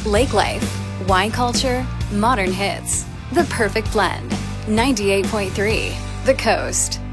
Lake life, wine culture, modern hits. The perfect blend. 98.3 The Coast.